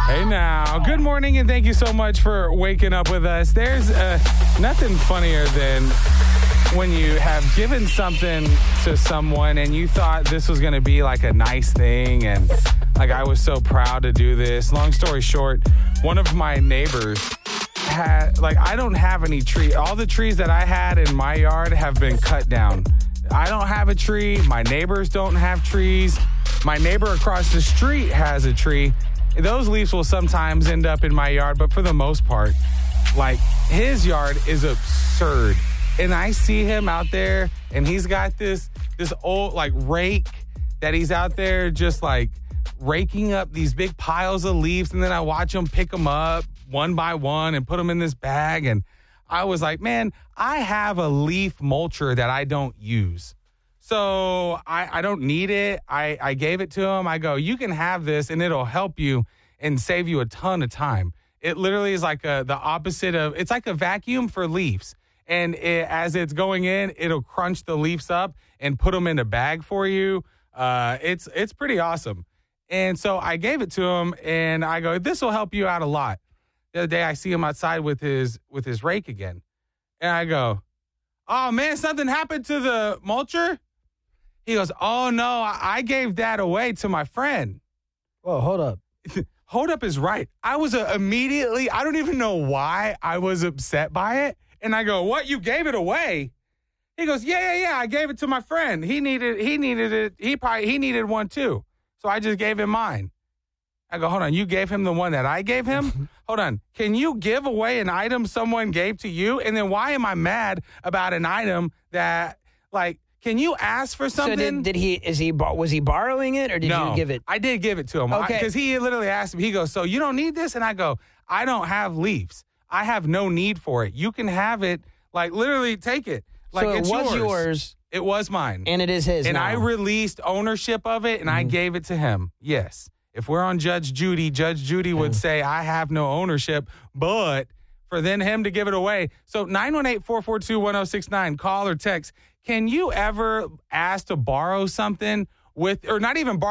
Hey now, good morning and thank you so much for waking up with us. There's nothing funnier than when you have given something to someone and you thought this was going to be like a nice thing and like I was so proud to do this. Long story short, one of my neighbors had, like, I don't have any tree. All the trees that I had in my yard have been cut down. I don't have a tree. My neighbors don't have trees. My neighbor across the street has a tree. Those leaves will sometimes end up in my yard, but for the most part, like, his yard is absurd. And I see him out there, and he's got this old, like, rake that he's out there just, like, raking up these big piles of leaves, and then I watch him pick them up one by one and put them in this bag, and I was like, man, I have a leaf mulcher that I don't use. So I don't need it. I gave it to him. I go, you can have this, and it'll help you and save you a ton of time. It literally is like the opposite of, it's like a vacuum for leaves. And as it's going in, it'll crunch the leaves up and put them in a bag for you. It's pretty awesome. And so I gave it to him, and I go, this will help you out a lot. The other day, I see him outside with his rake again. And I go, oh, man, something happened to the mulcher? He goes, oh, no, I gave that away to my friend. Whoa, hold up. Hold up is right. I was immediately, I don't even know why I was upset by it. And I go, what, you gave it away? He goes, yeah, I gave it to my friend. He needed it. He needed one too. So I just gave him mine. I go, hold on, you gave him the one that I gave him? Hold on. Can you give away an item someone gave to you? And then why am I mad about an item that, like, can you ask for something? So was he borrowing it or did you give it? I did give it to him. Okay. Because he literally asked me, he goes, so you don't need this? And I go, I don't have leaves. I have no need for it. You can have it, like, literally take it. Like, so it it's was yours. It was mine. And it is his and now. I released ownership of it, and I gave it to him. Yes. If we're on Judge Judy would say, I have no ownership, but for then him to give it away. So 918-442-1069, call or text. Can you ever ask to borrow something with, or not even borrow,